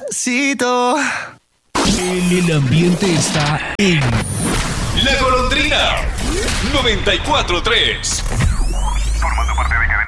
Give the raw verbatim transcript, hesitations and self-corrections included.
despacito. El ambiente está en La Golondrina noventa y cuatro tres. Formando parte de